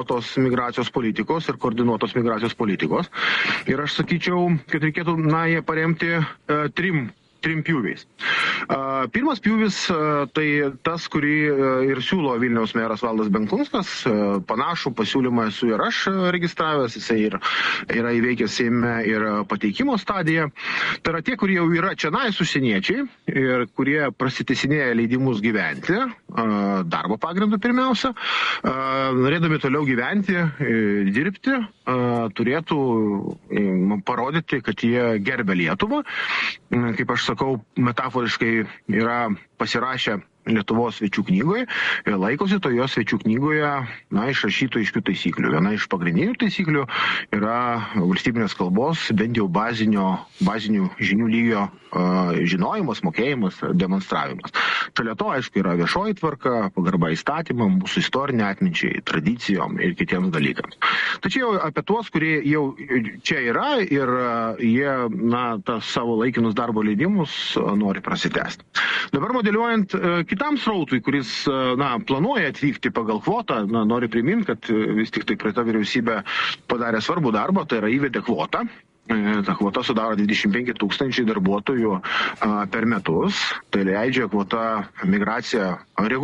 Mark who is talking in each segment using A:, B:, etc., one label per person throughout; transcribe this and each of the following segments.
A: tos migracijos politikos ir koordinuotos migracijos politikos. Ir aš sakyčiau, kad reikėtų, jie paremti trim pjūviais. Pirmas pjūvis tai tas, kurį ir siūlo Vilniaus meras Valdas Benkunskas. Panašų pasiūlymą esu ir aš registravęs, jisai yra įveikęs Seime ir pateikimo stadiją. Tai yra tie, kurie jau yra čionais užsieniečiai ir kurie prasitęsinėja leidimus gyventi, darbo pagrindu pirmiausia, norėdami toliau gyventi, dirbti, turėtų parodyti, kad jie gerbia Lietuvą. Kaip aš sakau, metaforiškai yra pasirašę Lietuvos svečių knygoje ir laikosi to jos svečių knygoje išrašytų aiškių taisyklių. Viena iš pagrindinių taisyklių yra valstybinės kalbos, bent jau bazinių žinių lygio žinojimas, mokėjimas, demonstravimas. Šalia to, aišku, yra viešoji tvarka, pagarba įstatymam, mūsų istorinė atminčiai, tradicijom ir kitiems dalykams. Tačiau apie tuos, kurie jau čia yra ir jie, tas savo laikinus darbo leidimus nori prasitęsti. Dabar modeliuojant kitam srautui, kuris planuoja atvykti pagal kvotą, noriu priminti, kad vis tik tai praeita vyriausybė padarė svarbų darbą, tai yra įvedė kvotą. Ta kvota sudaro 25 000 darbuotojų per metus. Tai leidžia kvota migraciją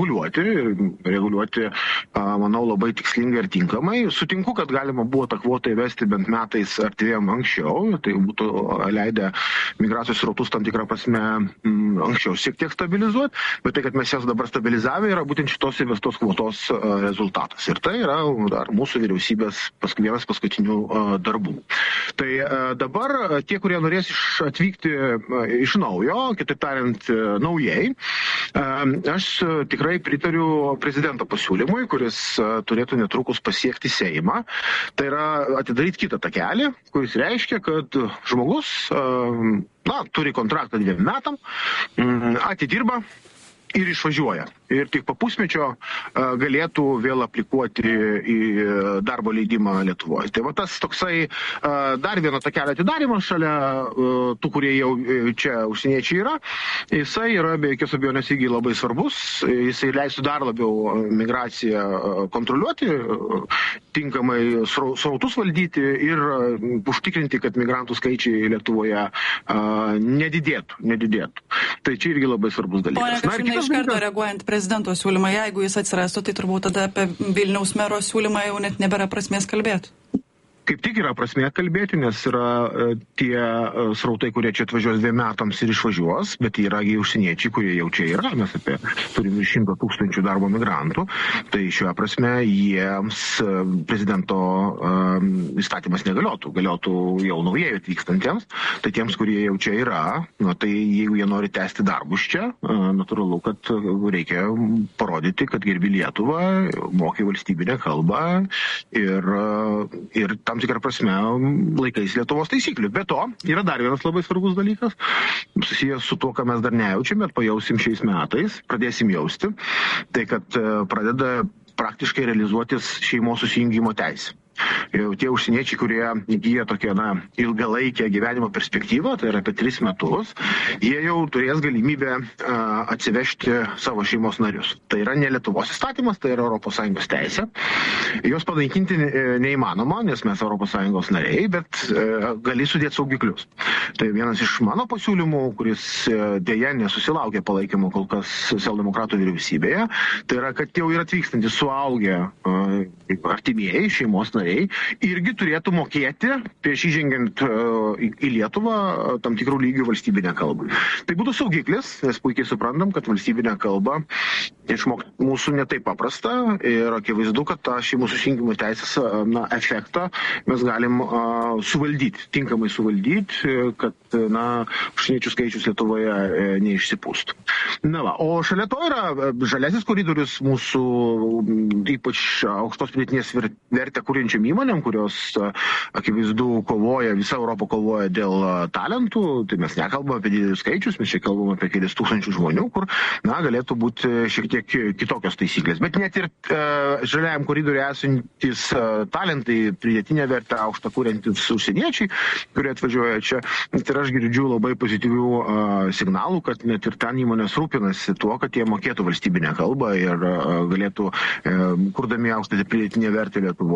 A: reguliuoti, manau, labai tikslingai ir tinkamai. Sutinku, kad galima buvo tą kvotą įvesti bent metais ar dviem anksčiau. Tai būtų leidę migracijos srautus tam tikrą prasme anksčiau šiek tiek stabilizuoti. Bet tai, kad mes jas dabar stabilizavę, yra būtent šitos įvestos kvotos rezultatas. Ir tai yra dar mūsų vyriausybės vienas paskutinių darbų. Tai dabar tie, kurie norės atvykti iš naujo, kitaip tariant, naujai, aš tikrai pritariu prezidento pasiūlymui, kuris turėtų netrukus pasiekti Seimą. Tai yra atidaryti kitą takelį, kuris reiškia, kad žmogus turi kontraktą 2 metam, atidirba ir išvažiuoja. Ir tik po pusmečio galėtų vėl aplikuoti į darbo leidimą Lietuvoje. Tai va tas toksai dar vieno takelio atidarimas šalia tų, kurie jau čia užsieniečiai yra. Jisai yra be jokios abejonės irgi labai svarbus. Jisai leistų dar labiau migraciją kontroliuoti, tinkamai srautus valdyti ir užtikrinti, kad migrantų skaičiai Lietuvoje nedidėtų. Tai čia irgi labai svarbus dalykas.
B: Pone Kasčiūnai, iš karto reaguojant prezidento siūlymą, jeigu jis atsirastų, tai turbūt tada apie Vilniaus mero siūlymą jau net nebėra prasmės kalbėti.
A: Kaip tik yra prasmė kalbėti, nes yra tie srautai, kurie čia atvažiuos 2 metams ir išvažiuos, bet yra užsieniečiai, kurie jau čia yra. Mes turime 100 000 darbo migrantų. Tai šiuo prasme jiems prezidento įstatymas negaliotų. Galiotų jau naujai atvykstantiems. Tai tiems, kurie jau čia yra, tai jeigu jie nori tęsti darbus čia, natūralu, kad reikia parodyti, kad gerbi Lietuvą, moki valstybinę kalbą ir tam tikrą prasme laikais Lietuvos taisyklių. Be to, yra dar vienas labai svarbus dalykas, susijęs su tuo, ką mes dar nejaučiam, bet pajausim šiais metais, pradėsim jausti, tai kad pradeda praktiškai realizuotis šeimos susijungimo teisė. Jau tie užsieniečiai, kurie įgyja tokią ilgalaikę gyvenimo perspektyvą, tai yra apie 3 metus, jie jau turės galimybę atsivežti savo šeimos narius. Tai yra ne Lietuvos įstatymas, tai yra ES teisė. Jos panaikinti neįmanoma, nes mes ES nariai, bet gali sudėti saugiklius. Tai vienas iš mano pasiūlymų, kuris dėja nesusilaukė palaikymo kol kas socialdemokratų vyriausybėje, tai yra, kad jau yra atvykstantys suaugę artimieji šeimos nariai, irgi turėtų mokėti prieš įžengiant į Lietuvą tam tikrų lygių valstybinę kalbą. Tai būtų saugiklis, nes puikiai suprantam, kad valstybinę kalbą išmokti mūsų netaip paprasta ir akivaizdu, kad tą šeimų susijungimo teisės efektą mes galim suvaldyti, tinkamai suvaldyti, kad užsieniečių skaičius Lietuvoje neišsipūstų. O šalia to yra žaliasis koridorius, mūsų ypač aukštos pridėtinės vertę kuriančio kylančiam įmonėm, kurios akivaizdu kovoja, visa Europa kovoja dėl talentų, tai mes nekalbame apie didelius skaičius, mes čia kalbame apie kelis tūkstančių žmonių, kur, galėtų būti šiek tiek kitokios taisyklės. Bet net ir žaliajam koridoriui esantis talentai, pridėtinę vertę aukštą kuriantis užsieniečiai, kurie atvažiuoja čia, tai aš girdžiu labai pozityvių signalų, kad net ir ten įmonės rūpinasi tuo, kad jie mokėtų valstybinę kalbą ir galėtų, kurdami aukštą pridėtinę vertę Lietuvoje,